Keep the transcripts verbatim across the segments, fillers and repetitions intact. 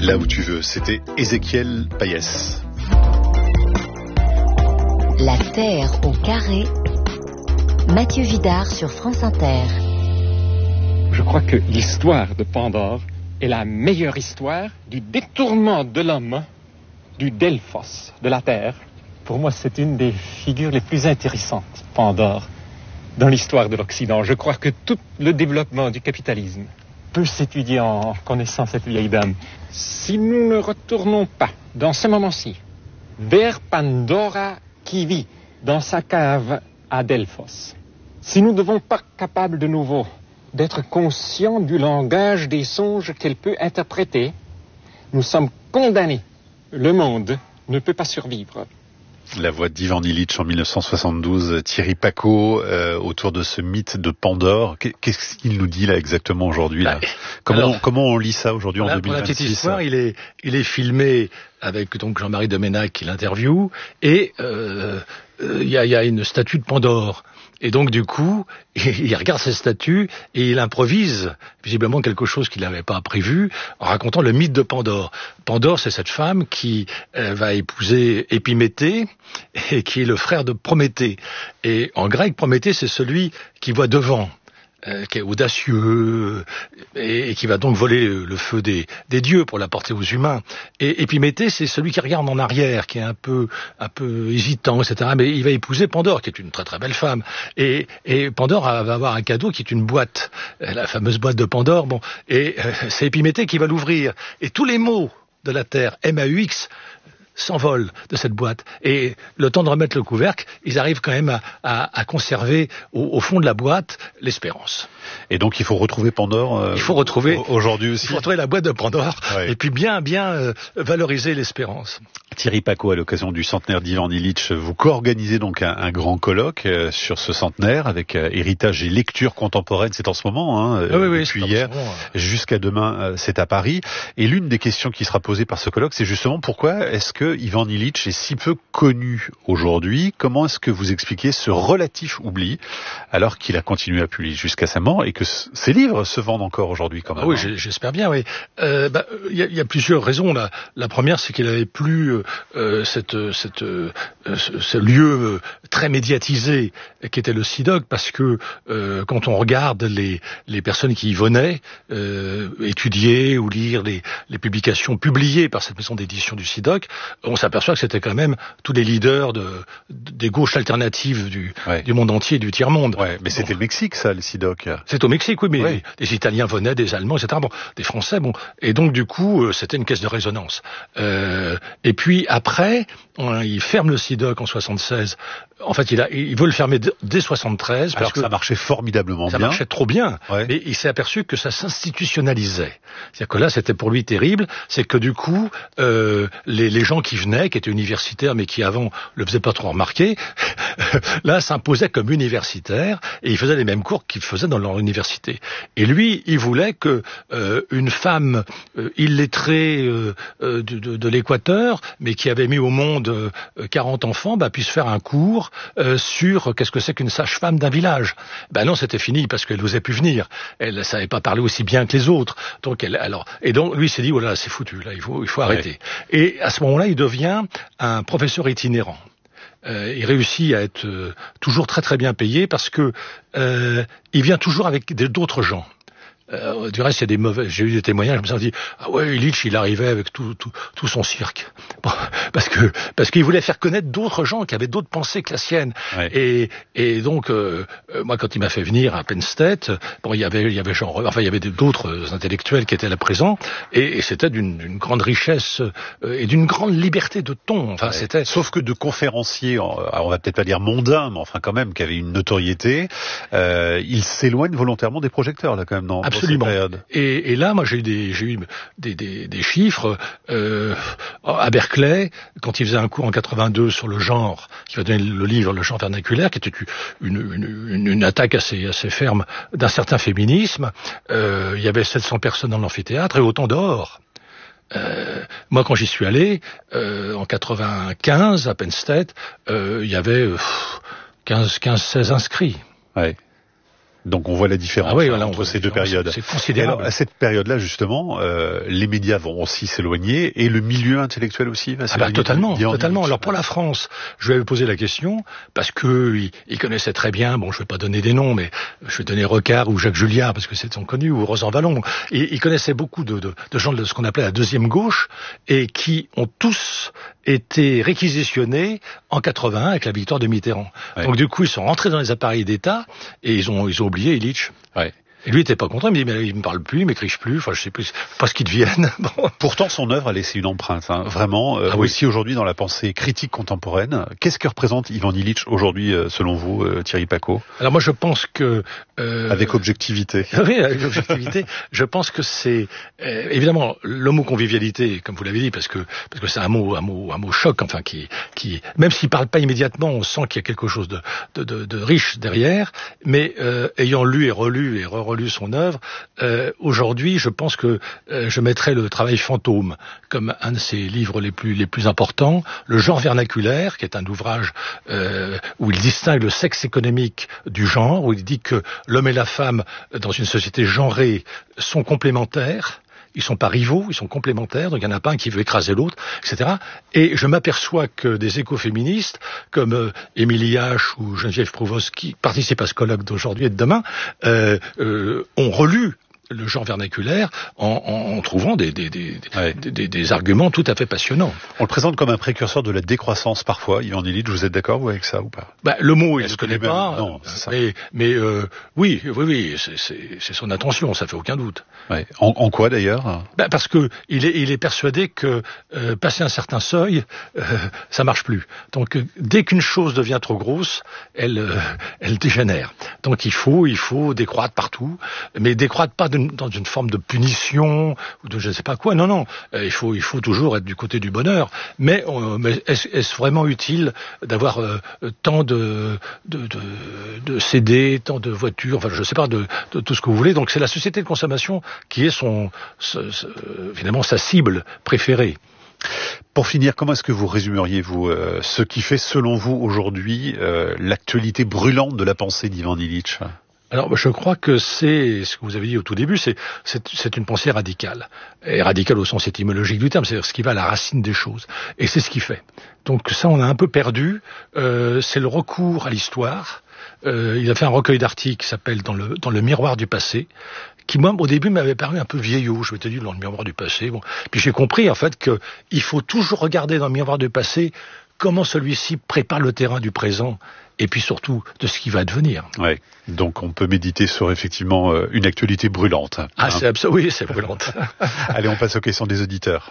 Là où tu veux, c'était Ézéchiel Payès. La Terre au carré, Mathieu Vidard sur France Inter. Je crois que l'histoire de Pandore est la meilleure histoire du détournement de l'homme du Delphos, de la Terre. Pour moi, c'est une des figures les plus intéressantes, Pandore, dans l'histoire de l'Occident. Je crois que tout le développement du capitalisme peut s'étudier en connaissant cette vieille dame. Si nous ne retournons pas, dans ce moment-ci, vers Pandora qui vit dans sa cave à Delphos, si nous ne devons pas capables de nouveau d'être conscients du langage des songes qu'elle peut interpréter, nous sommes condamnés. Le monde ne peut pas survivre. La voix d'Ivan Illich en mille neuf cent soixante-douze, Thierry Pacaud, euh, autour de ce mythe de Pandore. Qu'est-ce qu'il nous dit là exactement aujourd'hui là bah, comment, alors, comment on lit ça aujourd'hui en deux mille vingt-six? Pour la petite histoire, il est, il est filmé avec donc Jean-Marie Doménac qui l'interviewe, et il euh, euh, y, a, y a une statue de Pandore. Et donc du coup, il regarde cette statue et il improvise visiblement quelque chose qu'il n'avait pas prévu en racontant le mythe de Pandore. Pandore, c'est cette femme qui euh, va épouser Épiméthée et qui est le frère de Prométhée. Et en grec, Prométhée, c'est celui qui voit devant, euh, qui est audacieux et, et qui va donc voler le feu des, des dieux pour l'apporter aux humains. Et Épiméthée, c'est celui qui regarde en arrière, qui est un peu, un peu hésitant, et cetera. Mais il va épouser Pandore, qui est une très très belle femme. Et, et Pandore va avoir un cadeau qui est une boîte, la fameuse boîte de Pandore. Bon, et euh, c'est Épiméthée qui va l'ouvrir. Et tous les mots de la Terre, M A U X, s'envolent de cette boîte. Et le temps de remettre le couvercle, ils arrivent quand même à, à, à conserver au, au fond de la boîte l'espérance. Et donc il faut retrouver Pandore euh, il faut retrouver, aujourd'hui aussi. Il faut retrouver la boîte de Pandore, ouais. Et puis bien, bien euh, valoriser l'espérance. Thierry Pacaud, à l'occasion du centenaire d'Ivan Illich, vous co-organisez donc un, un grand colloque euh, sur ce centenaire avec euh, héritage et lecture contemporaine. C'est en ce moment, hein, ah oui, oui, depuis hier moment, ouais. Jusqu'à demain, euh, c'est à Paris. Et l'une des questions qui sera posée par ce colloque, c'est justement pourquoi est-ce que Ivan Illich est si peu connu aujourd'hui? Comment est-ce que vous expliquez ce relatif oubli alors qu'il a continué à publier jusqu'à sa mort et que ses livres se vendent encore aujourd'hui quand même? Ah oui, j'espère bien, oui. Euh, bah, y a, y a plusieurs raisons. La, la première, c'est qu'il avait plus euh, cette, cette, euh, ce, ce lieu très médiatisé qui était le SIDOC, parce que euh, quand on regarde les, les personnes qui y venaient euh, étudier ou lire les, les publications publiées par cette maison d'édition du SIDOC, on s'aperçoit que c'était quand même tous les leaders de, de, des gauches alternatives du, ouais. du monde entier, du tiers-monde. Ouais, mais bon. C'était le Mexique, ça, le SIDOC. C'est au Mexique, oui, mais ouais. des Italiens venaient, des Allemands, et cetera. Bon, des Français, bon. Et donc, du coup, euh, c'était une caisse de résonance. Euh, et puis, après, on, il ferme le SIDOC en soixante-seize. En fait, il, a, il veut le fermer dès soixante-treize. Alors parce que, que ça marchait formidablement ça bien. Ça marchait trop bien. Ouais. Mais il s'est aperçu que ça s'institutionnalisait. C'est-à-dire que là, c'était pour lui terrible. C'est que du coup, euh, les, les gens qui venaient, qui étaient universitaires, mais qui avant le faisaient pas trop remarquer, là, s'imposaient comme universitaires et ils faisaient les mêmes cours qu'ils faisaient dans leur université. Et lui, il voulait que euh, une femme euh, illettrée euh, euh, de, de, de l'Équateur, mais qui avait mis au monde euh, quarante enfants, bah, puisse faire un cours euh, sur euh, qu'est-ce que c'est qu'une sage-femme d'un village. Ben non, c'était fini parce qu'elle n'osait plus venir. Elle savait pas parler aussi bien que les autres. Donc elle, alors, et donc lui s'est dit, oh là, c'est foutu, là, il faut, il faut ouais. arrêter. Et à ce moment-là, il devient un professeur itinérant. Euh, il réussit à être euh, toujours très très bien payé parce que euh, il vient toujours avec d'autres gens. Euh, du reste, il y a des mauvais. J'ai eu des témoignages. Je me suis dit, ah ouais, Illich, il arrivait avec tout, tout, tout son cirque, bon, parce que parce qu'il voulait faire connaître d'autres gens qui avaient d'autres pensées que la sienne. Ouais. Et et donc, euh, moi, quand il m'a fait venir à Penn State, bon, il y avait il y avait genre, enfin, il y avait d'autres intellectuels qui étaient là présents, et, et c'était d'une, d'une grande richesse euh, et d'une grande liberté de ton. Enfin, ouais. c'était. Sauf que de conférenciers, alors on va peut-être pas dire mondains, mais enfin quand même, qui avaient une notoriété, euh, il s'éloigne volontairement des projecteurs là, quand même, non? Absolument. Et, et là, moi, j'ai eu des, j'ai eu des, des, des chiffres euh, à Berkeley, quand il faisait un cours en quatre-vingt-deux sur le genre, qui va donner le livre Le genre vernaculaire, qui était une, une, une, une attaque assez, assez ferme d'un certain féminisme. Euh, il y avait sept cents personnes dans l'amphithéâtre et autant dehors. Euh, moi, quand j'y suis allé, euh, en quatre-vingt-quinze, à Penn State, euh, il y avait euh, quinze, quinze, seize inscrits. Ouais. Donc on voit la différence ah oui, voilà, entre on ces deux périodes. C'est considérable. Et alors, à cette période-là, justement, euh, les médias vont aussi s'éloigner et le milieu intellectuel aussi va s'éloigner. Ah bah, totalement, d'Ivan totalement. Illich. Alors pour la France, je lui avais posé la question parce que il, il connaissait très bien. Bon, je vais pas donner des noms, mais je vais donner Recart ou Jacques Julliard parce que c'est son connu, ou Rosan Vallon. Et il connaissait beaucoup de, de, de gens de ce qu'on appelait la deuxième gauche et qui ont tous été réquisitionnés en quatre-vingt-un avec la victoire de Mitterrand. Ouais. Donc du coup, ils sont rentrés dans les appareils d'État et ils ont ils ont oublié Illich. Ouais. Et lui, il était pas content, il me dit, mais il me parle plus, il m'écrit plus, enfin, je sais plus, pas ce qu'ils deviennent. Bon. Pourtant, son œuvre a laissé une empreinte, hein, vraiment, euh, ah, oui. aussi aujourd'hui dans la pensée critique contemporaine. Qu'est-ce que représente Ivan Illich aujourd'hui, euh, selon vous, euh, Thierry Pacaud? Alors moi, je pense que... Euh... Avec objectivité. Oui, avec objectivité. Je pense que c'est, euh, évidemment, l'homoconvivialité, comme vous l'avez dit, parce que parce que c'est un mot, un mot, un mot choc, enfin, qui, qui, même s'il parle pas immédiatement, on sent qu'il y a quelque chose de, de, de, de riche derrière, mais euh, ayant lu et relu et re lu son œuvre, euh, aujourd'hui, je pense que euh, je mettrais le travail fantôme comme un de ses livres les plus les plus importants, le genre vernaculaire, qui est un ouvrage euh, où il distingue le sexe économique du genre, où il dit que l'homme et la femme dans une société genrée sont complémentaires. Ils sont pas rivaux, ils sont complémentaires, donc il y en a pas un qui veut écraser l'autre, et cetera. Et je m'aperçois que des écoféministes, comme euh, Émilie H ou Geneviève Prouvost, qui participent à ce colloque d'aujourd'hui et de demain, euh, euh, ont relu le genre vernaculaire en, en, en trouvant des, des, des, ouais. des, des, des arguments tout à fait passionnants. On le présente comme un précurseur de la décroissance parfois, Ivan Illich, vous êtes d'accord vous avec ça ou pas? Bah, le mot, il ne se connaît pas, non, c'est ça. mais, mais euh, oui, oui, oui, c'est, c'est, c'est son attention, ça fait aucun doute. Ouais. En, en quoi d'ailleurs? Bah, parce que il est, il est persuadé que euh, passer un certain seuil, euh, ça marche plus. Donc euh, dès qu'une chose devient trop grosse, elle, euh, elle dégénère. Donc il faut, il faut décroître partout, mais décroître pas de dans une forme de punition ou de je ne sais pas quoi. Non, non, euh, il faut, il faut toujours être du côté du bonheur. Mais, euh, mais est-ce, est-ce vraiment utile d'avoir euh, tant de, de, de, de C D, tant de voitures, enfin je ne sais pas, de, de tout ce que vous voulez. Donc c'est la société de consommation qui est son, ce, ce, finalement sa cible préférée. Pour finir, comment est-ce que vous résumeriez, vous, euh, ce qui fait, selon vous, aujourd'hui, euh, l'actualité brûlante de la pensée d'Ivan Illich? Alors, je crois que c'est ce que vous avez dit au tout début, c'est, c'est, c'est une pensée radicale. Et radicale au sens étymologique du terme, c'est-à-dire ce qui va à la racine des choses. Et c'est ce qu'il fait. Donc ça, on a un peu perdu. Euh, c'est le recours à l'histoire. Euh, il a fait un recueil d'articles qui s'appelle dans le, dans le miroir du passé, qui, moi, au début, m'avait paru un peu vieillot. Je m'étais dit, dans le miroir du passé. Bon. Puis j'ai compris, en fait, qu'il faut toujours regarder dans le miroir du passé comment celui-ci prépare le terrain du présent et puis surtout de ce qui va advenir. Ouais. Donc on peut méditer sur effectivement euh, une actualité brûlante. Ah, hein. c'est abs- oui, c'est brûlante. Allez, on passe aux questions des auditeurs.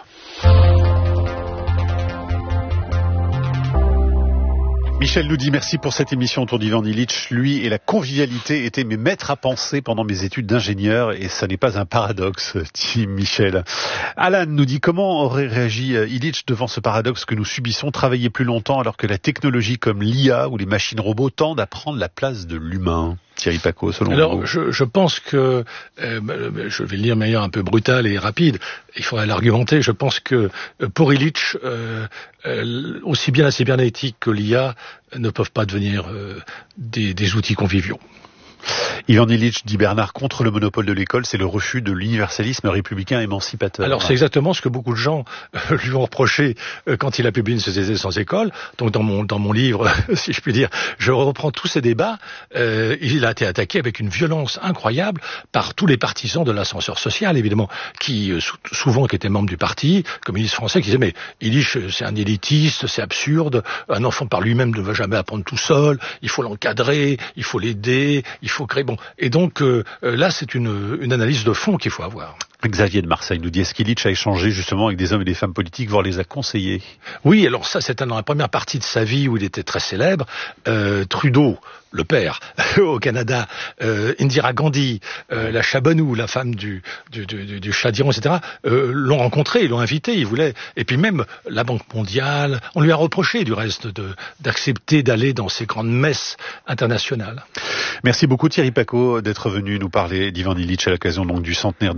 Michel nous dit merci pour cette émission autour d'Ivan Illich. Lui et la convivialité étaient mes maîtres à penser pendant mes études d'ingénieur et ça n'est pas un paradoxe, dit Michel. Alan nous dit comment aurait réagi Illich devant ce paradoxe que nous subissons, travailler plus longtemps alors que la technologie comme l'I A ou les machines robots tendent à prendre la place de l'humain. Thierry Pacaud, selon Alors, vous. je, je pense que, euh, je vais le dire de manière un peu brutale et rapide, il faudrait l'argumenter, je pense que pour Illich, euh, euh, aussi bien la cybernétique que l'I A ne peuvent pas devenir euh, des, des outils conviviaux. Ivan Illich, dit Bernard, contre le monopole de l'école, c'est le refus de l'universalisme républicain émancipateur. Alors c'est exactement ce que beaucoup de gens euh, lui ont reproché euh, quand il a publié Une société sans école. Donc dans mon dans mon livre, si je puis dire, je reprends tous ces débats. Euh, il a été attaqué avec une violence incroyable par tous les partisans de l'ascenseur social, évidemment, qui euh, sou- souvent qui étaient membres du parti communiste français, qui disaient mais Illich c'est un élitiste, c'est absurde, un enfant par lui-même ne va jamais apprendre tout seul, il faut l'encadrer, il faut l'aider, il faut créer bon. Et donc euh, là, c'est une, une analyse de fond qu'il faut avoir. Xavier de Marseille nous dit, est-ce qu'Illich a échangé justement avec des hommes et des femmes politiques, voire les a conseillés? Oui, alors ça, c'était dans la première partie de sa vie où il était très célèbre. Euh, Trudeau, le père, au Canada, euh, Indira Gandhi, euh, la Chabanou, la femme du, du, du, du Shah d'Iran, et cetera, euh, l'ont rencontré, ils l'ont invité, ils voulaient. Et puis même la Banque mondiale, on lui a reproché du reste de, d'accepter d'aller dans ces grandes messes internationales. Merci beaucoup Thierry Pacaud d'être venu nous parler d'Ivan Illich à l'occasion donc du centenaire de sa naissance.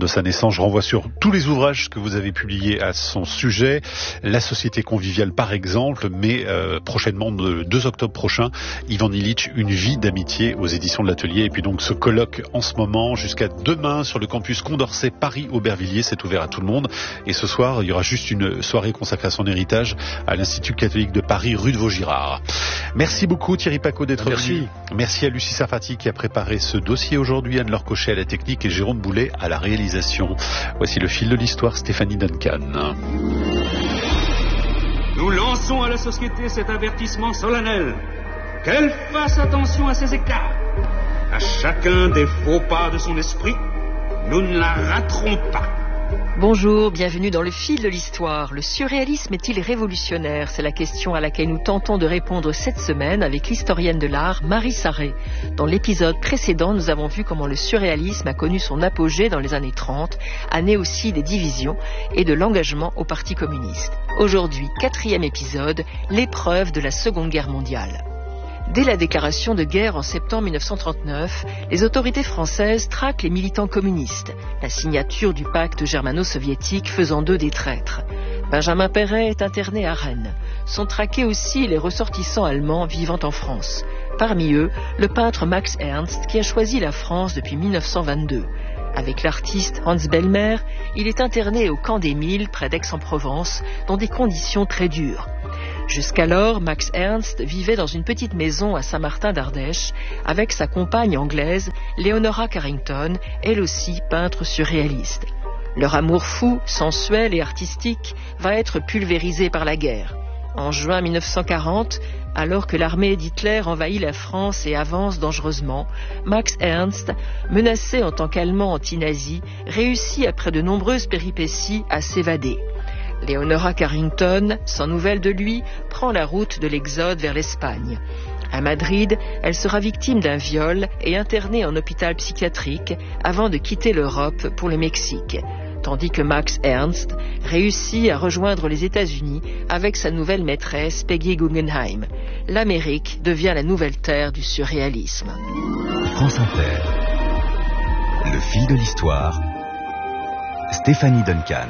temps, je renvoie sur tous les ouvrages que vous avez publiés à son sujet. La société conviviale, par exemple, mais euh, prochainement, le deux octobre prochain, Ivan Illich, Une vie d'amitié aux éditions de l'Atelier. Et puis donc ce colloque en ce moment jusqu'à demain sur le campus Condorcet Paris-Aubervilliers, c'est ouvert à tout le monde. Et ce soir, il y aura juste une soirée consacrée à son héritage à l'Institut catholique de Paris, rue de Vaugirard. Merci beaucoup Thierry Pacaud d'être Merci. venu. Merci à Lucie Sarfati qui a préparé ce dossier aujourd'hui, Anne-Laure Cochet à la technique et Jérôme Boulet à la réalisation. Voici le fil de l'histoire, Stéphanie Duncan. Nous lançons à la société cet avertissement solennel. Qu'elle fasse attention à ses écarts. À chacun des faux pas de son esprit, nous ne la raterons pas. Bonjour, bienvenue dans le fil de l'histoire. Le surréalisme est-il révolutionnaire? C'est la question à laquelle nous tentons de répondre cette semaine avec l'historienne de l'art Marie Sarré. Dans l'épisode précédent, nous avons vu comment le surréalisme a connu son apogée dans les années trente, année aussi des divisions et de l'engagement au Parti communiste. Aujourd'hui, quatrième épisode, l'épreuve de la Seconde Guerre mondiale. Dès la déclaration de guerre en septembre mille neuf cent trente-neuf, les autorités françaises traquent les militants communistes, la signature du pacte germano-soviétique faisant d'eux des traîtres. Benjamin Péret est interné à Rennes. Sont traqués aussi les ressortissants allemands vivant en France. Parmi eux, le peintre Max Ernst qui a choisi la France depuis mille neuf cent vingt-deux. Avec l'artiste Hans Bellmer, il est interné au camp d'Émile, près d'Aix-en-Provence, dans des conditions très dures. Jusqu'alors, Max Ernst vivait dans une petite maison à Saint-Martin d'Ardèche avec sa compagne anglaise, Leonora Carrington, elle aussi peintre surréaliste. Leur amour fou, sensuel et artistique va être pulvérisé par la guerre. En juin mille neuf cent quarante, alors que l'armée d'Hitler envahit la France et avance dangereusement, Max Ernst, menacé en tant qu'Allemand anti-nazi, réussit après de nombreuses péripéties à s'évader. Leonora Carrington, sans nouvelles de lui, prend la route de l'exode vers l'Espagne. À Madrid, elle sera victime d'un viol et internée en hôpital psychiatrique avant de quitter l'Europe pour le Mexique. Tandis que Max Ernst réussit à rejoindre les États-Unis avec sa nouvelle maîtresse Peggy Guggenheim. L'Amérique devient la nouvelle terre du surréalisme. France Inter. Le fil de l'histoire. Stéphanie Duncan.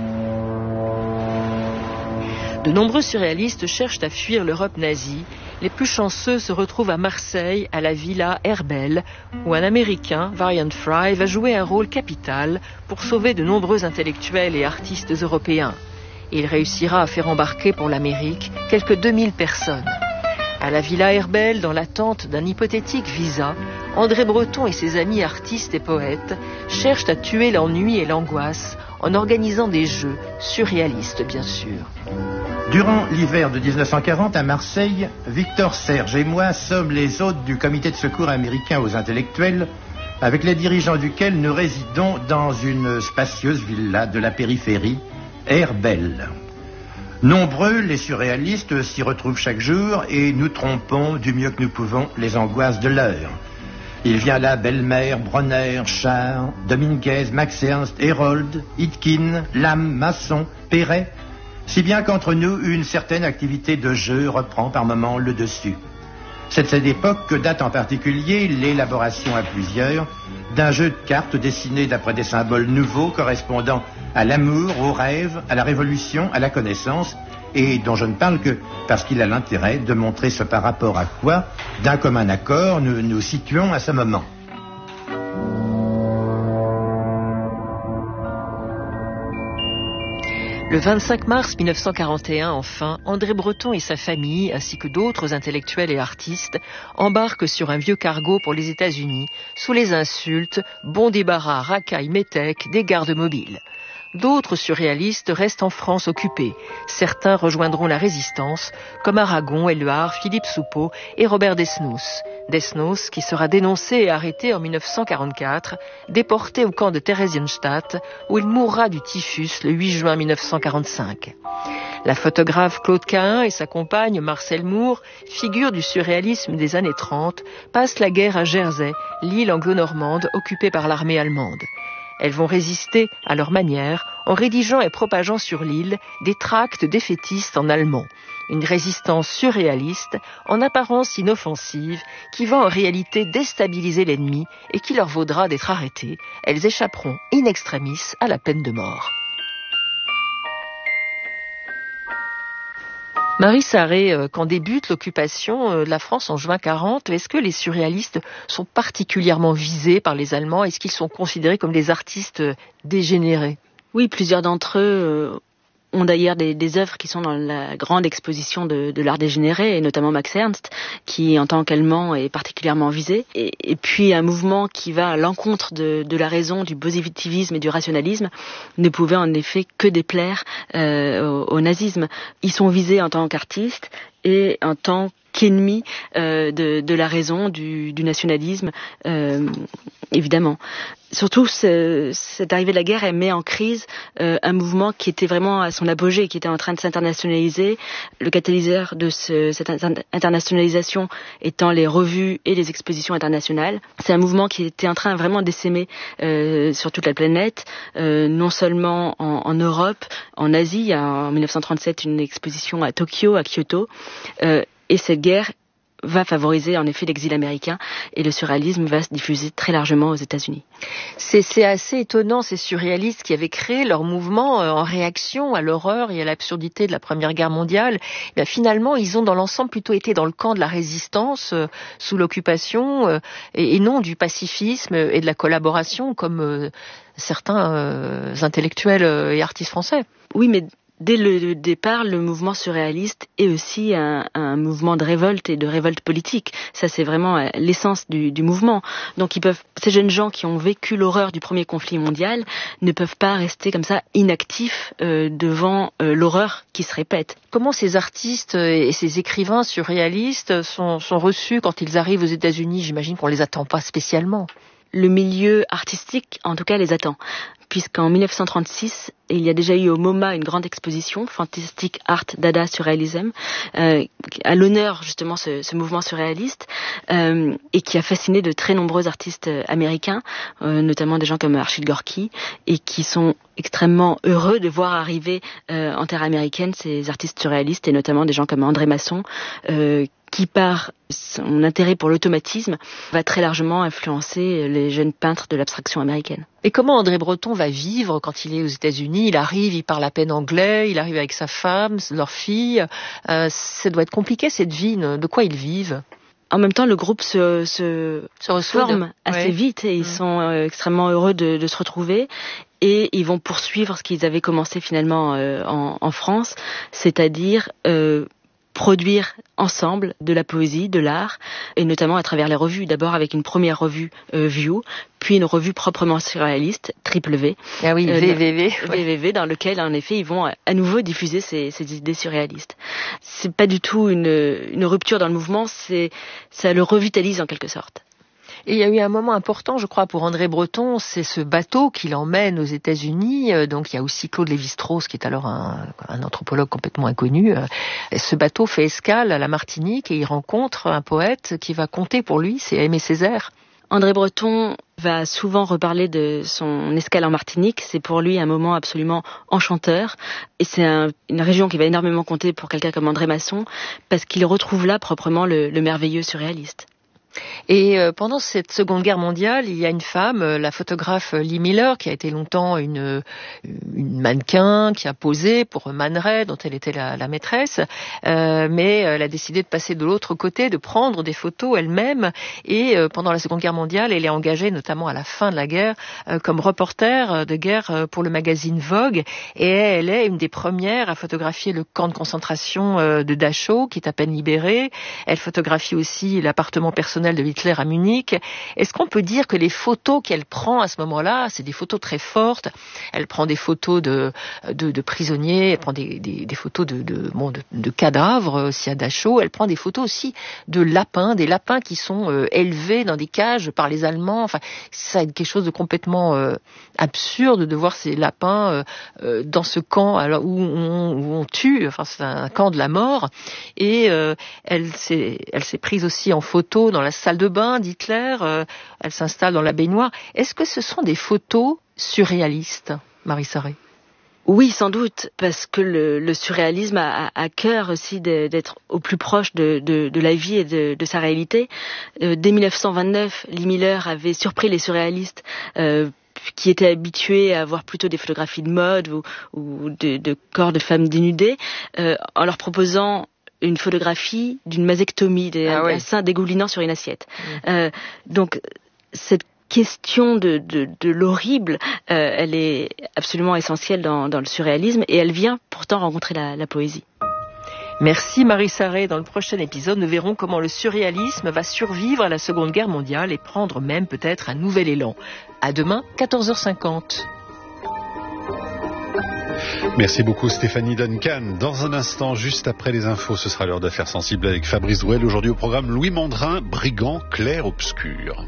De nombreux surréalistes cherchent à fuir l'Europe nazie. Les plus chanceux se retrouvent à Marseille, à la villa Herbel, où un Américain, Varian Fry, va jouer un rôle capital pour sauver de nombreux intellectuels et artistes européens. Il réussira à faire embarquer pour l'Amérique quelques deux mille personnes. À la villa Herbel, dans l'attente d'un hypothétique visa, André Breton et ses amis artistes et poètes cherchent à tuer l'ennui et l'angoisse en organisant des jeux, surréalistes bien sûr. Durant l'hiver de dix-neuf cent quarante, à Marseille, Victor Serge et moi sommes les hôtes du comité de secours américain aux intellectuels, avec les dirigeants duquel nous résidons dans une spacieuse villa de la périphérie, Herbel. Nombreux, les surréalistes s'y retrouvent chaque jour et nous trompons du mieux que nous pouvons les angoisses de l'heure. Il vient là Bellmer, Bronner, Char, Dominguez, Max Ernst, Herold, Hitkin, Lam, Masson, Perret, si bien qu'entre nous, une certaine activité de jeu reprend par moments le dessus. C'est de cette époque que date en particulier l'élaboration à plusieurs d'un jeu de cartes dessiné d'après des symboles nouveaux correspondant à l'amour, au rêve, à la révolution, à la connaissance, et dont je ne parle que parce qu'il a l'intérêt de montrer ce par rapport à quoi, d'un commun accord, nous nous situons à ce moment. Le vingt-cinq mars mille neuf cent quarante et un, enfin, André Breton et sa famille, ainsi que d'autres intellectuels et artistes, embarquent sur un vieux cargo pour les États-Unis, sous les insultes, bon débarras, racailles, métèques, des gardes mobiles. D'autres surréalistes restent en France occupés. Certains rejoindront la résistance, comme Aragon, Éluard, Philippe Soupeau et Robert Desnos. Desnos, qui sera dénoncé et arrêté en mille neuf cent quarante-quatre, déporté au camp de Theresienstadt, où il mourra du typhus le huit juin mille neuf cent quarante-cinq. La photographe Claude Cahun et sa compagne Marcel Moore, figure du surréalisme des années trente, passent la guerre à Jersey, l'île anglo-normande occupée par l'armée allemande. Elles vont résister à leur manière en rédigeant et propageant sur l'île des tracts défaitistes en allemand. Une résistance surréaliste, en apparence inoffensive, qui va en réalité déstabiliser l'ennemi et qui leur vaudra d'être arrêtées. Elles échapperont in extremis à la peine de mort. Marie Sarré, quand débute l'occupation de la France en juin quarante, est-ce que les surréalistes sont particulièrement visés par les Allemands? Est-ce qu'ils sont considérés comme des artistes dégénérés? Oui, plusieurs d'entre eux ont d'ailleurs des, des œuvres qui sont dans la grande exposition de, de l'art dégénéré, et notamment Max Ernst, qui en tant qu'Allemand est particulièrement visé. Et, et puis un mouvement qui va à l'encontre de, de la raison, du positivisme et du rationalisme, ne pouvait en effet que déplaire euh, au, au nazisme. Ils sont visés en tant qu'artistes et en tant qu'ennemis euh, de, de la raison, du, du nationalisme, euh, évidemment. Surtout, ce, cette arrivée de la guerre, elle met en crise euh, un mouvement qui était vraiment à son apogée, qui était en train de s'internationaliser. Le catalyseur de ce, cette internationalisation étant les revues et les expositions internationales. C'est un mouvement qui était en train vraiment d'essaimer euh, sur toute la planète, euh, non seulement en, en Europe, en Asie. Il y a en dix-neuf cent trente-sept une exposition à Tokyo, à Kyoto, euh, et cette guerre va favoriser en effet l'exil américain et le surréalisme va se diffuser très largement aux États-Unis. C'est, c'est assez étonnant, ces surréalistes qui avaient créé leur mouvement en réaction à l'horreur et à l'absurdité de la Première Guerre mondiale. Et bien, finalement, ils ont dans l'ensemble plutôt été dans le camp de la résistance euh, sous l'occupation euh, et, et non du pacifisme et de la collaboration comme euh, certains euh, intellectuels et artistes français. Oui, mais dès le départ, le mouvement surréaliste est aussi un, un mouvement de révolte et de révolte politique. Ça, c'est vraiment l'essence du, du mouvement. Donc, ils peuvent, ces jeunes gens qui ont vécu l'horreur du premier conflit mondial ne peuvent pas rester comme ça inactifs euh, devant euh, l'horreur qui se répète. Comment ces artistes et ces écrivains surréalistes sont, sont reçus quand ils arrivent aux États-Unis? J'imagine qu'on les attend pas spécialement. Le milieu artistique, en tout cas, les attend. Puisqu'en dix-neuf cent trente-six, il y a déjà eu au MoMA une grande exposition, Fantastic Art Dada Surrealism, euh, à l'honneur justement ce, ce mouvement surréaliste, euh, et qui a fasciné de très nombreux artistes américains, euh, notamment des gens comme Archie Gorky, et qui sont extrêmement heureux de voir arriver euh, en terre américaine ces artistes surréalistes, et notamment des gens comme André Masson, euh, qui par son intérêt pour l'automatisme va très largement influencer les jeunes peintres de l'abstraction américaine. Et comment André Breton va vivre quand il est aux États-Unis? Il arrive, il parle à peine anglais, il arrive avec sa femme, leur fille. Euh, ça doit être compliqué cette vie. De quoi ils vivent? En même temps, le groupe se, se, se reforme assez ouais. vite et ils mmh. sont euh, extrêmement heureux de, de se retrouver. Et ils vont poursuivre ce qu'ils avaient commencé finalement euh, en, en France, c'est-à-dire euh, produire ensemble de la poésie, de l'art, et notamment à travers les revues. D'abord avec une première revue euh, View, puis une revue proprement surréaliste, Triple V. Ah oui, euh, V V V. V V V, dans lequel en effet ils vont à nouveau diffuser ces, ces idées surréalistes. C'est pas du tout une, une rupture dans le mouvement, c'est, ça le revitalise en quelque sorte. Et il y a eu un moment important, je crois, pour André Breton, c'est ce bateau qui l'emmène aux États-Unis. Donc il y a aussi Claude Lévi-Strauss, qui est alors un, un anthropologue complètement inconnu. Ce bateau fait escale à la Martinique et il rencontre un poète qui va compter pour lui, c'est Aimé Césaire. André Breton va souvent reparler de son escale en Martinique. C'est pour lui un moment absolument enchanteur. Et c'est un, une région qui va énormément compter pour quelqu'un comme André Masson, parce qu'il retrouve là proprement le, le merveilleux surréaliste. Et euh, pendant cette Seconde Guerre mondiale, il y a une femme, euh, la photographe Lee Miller, qui a été longtemps une, une mannequin, qui a posé pour Man Ray, dont elle était la, la maîtresse, euh, mais elle a décidé de passer de l'autre côté, de prendre des photos elle-même, et euh, pendant la Seconde Guerre mondiale, elle est engagée, notamment à la fin de la guerre, euh, comme reporter de guerre pour le magazine Vogue, et elle est une des premières à photographier le camp de concentration euh, de Dachau, qui est à peine libéré. Elle photographie aussi l'appartement personnel de Hitler à Munich. Est-ce qu'on peut dire que les photos qu'elle prend à ce moment-là, c'est des photos très fortes? Elle prend des photos de, de, de prisonniers, elle prend des, des, des photos de, de, bon, de, de cadavres aussi à Dachau, elle prend des photos aussi de lapins, des lapins qui sont euh, élevés dans des cages par les Allemands. Enfin, ça est quelque chose de complètement euh, absurde de voir ces lapins euh, euh, dans ce camp alors, où, on, où on tue, enfin c'est un camp de la mort. Et euh, elle, s'est, elle s'est prise aussi en photo dans la salle de bain d'Hitler, euh, elle s'installe dans la baignoire. Est-ce que ce sont des photos surréaliste, Marie Sarré? Oui, sans doute, parce que le, le surréalisme a à cœur aussi de, d'être au plus proche de, de, de la vie et de, de sa réalité. Euh, dès dix-neuf cent vingt-neuf, Lee Miller avait surpris les surréalistes euh, qui étaient habitués à voir plutôt des photographies de mode ou, ou de, de corps de femmes dénudées, euh, en leur proposant une photographie d'une mastectomie, d'un ah oui. sein dégoulinant sur une assiette. Mmh. Euh, donc, cette question de, de, de l'horrible, euh, elle est absolument essentielle dans, dans le surréalisme et elle vient pourtant rencontrer la, la poésie. Merci Marie Sarré. Dans le prochain épisode, nous verrons comment le surréalisme va survivre à la Seconde Guerre mondiale et prendre même peut-être un nouvel élan. À demain, quatorze heures cinquante. Merci beaucoup Stéphanie Duncan. Dans un instant, juste après les infos, ce sera l'heure d'affaires sensibles avec Fabrice Drouel. Aujourd'hui au programme, Louis Mandrin, brigand clair-obscur.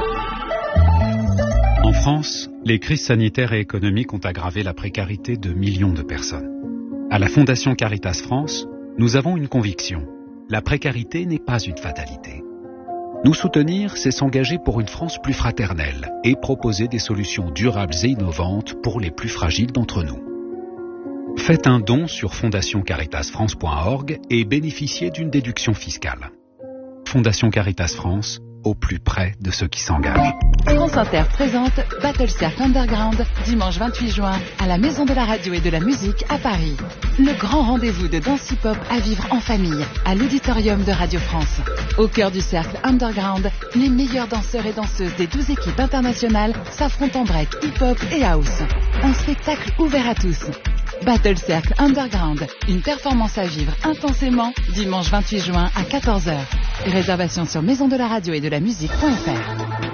En France, les crises sanitaires et économiques ont aggravé la précarité de millions de personnes. À la Fondation Caritas France, nous avons une conviction. La précarité n'est pas une fatalité. Nous soutenir, c'est s'engager pour une France plus fraternelle et proposer des solutions durables et innovantes pour les plus fragiles d'entre nous. Faites un don sur fondation caritas france point org et bénéficiez d'une déduction fiscale. Fondation Caritas France, au plus près de ceux qui s'engagent. France Inter présente Battle Circle Underground, dimanche vingt-huit juin, à la Maison de la Radio et de la Musique à Paris. Le grand rendez-vous de danse hip-hop à vivre en famille, à l'auditorium de Radio France. Au cœur du Cercle Underground, les meilleurs danseurs et danseuses des douze équipes internationales s'affrontent en break, hip-hop et house. Un spectacle ouvert à tous. Battle Circle Underground, une performance à vivre intensément, dimanche vingt-huit juin à quatorze heures. Réservation sur maison de la radio et de la musique point f r.